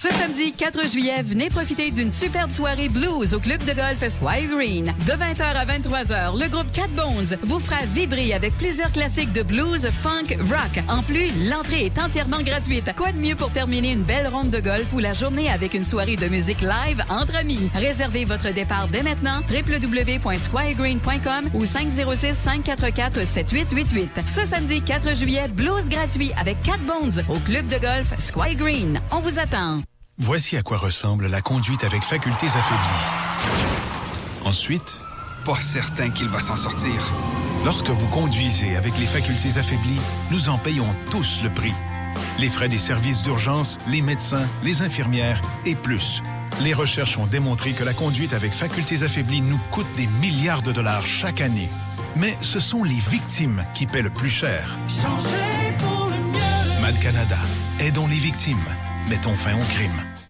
Ce samedi 4 juillet, venez profiter d'une superbe soirée blues au club de golf Squire Green. De 20h à 23h, le groupe Cat Bones vous fera vibrer avec plusieurs classiques de blues, funk, rock. En plus, l'entrée est entièrement gratuite. Quoi de mieux pour terminer une belle ronde de golf ou la journée avec une soirée de musique live entre amis? Réservez votre départ dès maintenant, www.squiregreen.com ou 506-544-7888. Ce samedi 4 juillet, blues gratuit avec Cat Bones au club de golf Squire Green. On vous attend. Voici à quoi ressemble la conduite avec facultés affaiblies. Ensuite, pas certain qu'il va s'en sortir. Lorsque vous conduisez avec les facultés affaiblies, nous en payons tous le prix. Les frais des services d'urgence, les médecins, les infirmières et plus. Les recherches ont démontré que la conduite avec facultés affaiblies nous coûte des milliards de dollars chaque année. Mais ce sont les victimes qui paient le plus cher. Changer pour le mieux. MAD Canada. Aidons les victimes. Mettons fin au crime.